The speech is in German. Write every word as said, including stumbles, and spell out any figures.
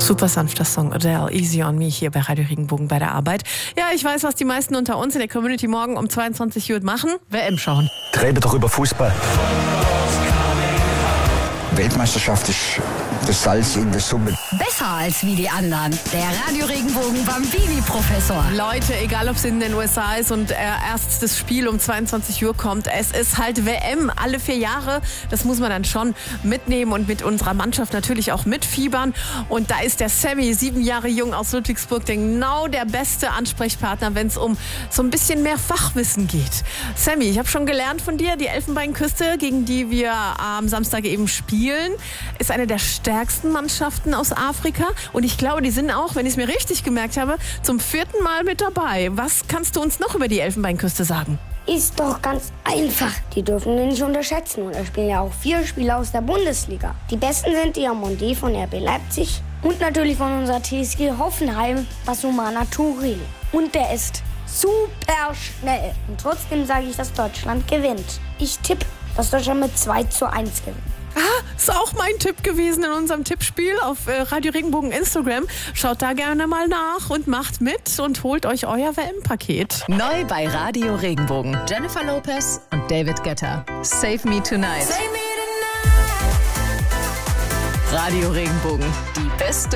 Super sanfter Song, Adele, Easy on Me, hier bei Radio Regenbogen bei der Arbeit. Ja, ich weiß, was die meisten unter uns in der Community morgen um zweiundzwanzig Uhr machen. W M schauen. Reden doch über Fußball. Weltmeisterschaft ist das Salz in der Suppe. Besser als wie die anderen. Der Radio Regenbogen Bambini-Professor. Leute, egal ob es in den U S A ist und äh, erst das Spiel um zweiundzwanzig Uhr kommt, es ist halt W M alle vier Jahre. Das muss man dann schon mitnehmen und mit unserer Mannschaft natürlich auch mitfiebern. Und da ist der Sammy, sieben Jahre jung aus Ludwigsburg, genau der beste Ansprechpartner, wenn es um so ein bisschen mehr Fachwissen geht. Sammy, ich habe schon gelernt von dir, die Elfenbeinküste, gegen die wir am Samstag eben spielen, ist eine der stärksten Mannschaften aus Afrika. Und ich glaube, die sind auch, wenn ich es mir richtig gemerkt habe, zum vierten Mal mit dabei. Was kannst du uns noch über die Elfenbeinküste sagen? Ist doch ganz einfach. Die dürfen wir nicht unterschätzen. Und da spielen ja auch vier Spieler aus der Bundesliga. Die besten sind die Diamondé von R B Leipzig und natürlich von unserer T S G Hoffenheim, Basumana Touré. Und der ist super schnell. Und trotzdem sage ich, dass Deutschland gewinnt. Ich tippe, dass Deutschland mit zwei zu eins gewinnt. Ah, ist auch mein Tipp gewesen in unserem Tippspiel auf äh, Radio Regenbogen Instagram. Schaut da gerne mal nach und macht mit und holt euch euer W M-Paket. Neu bei Radio Regenbogen. Jennifer Lopez und David Guetta. Save Me Tonight. Save me tonight. Radio Regenbogen. Die beste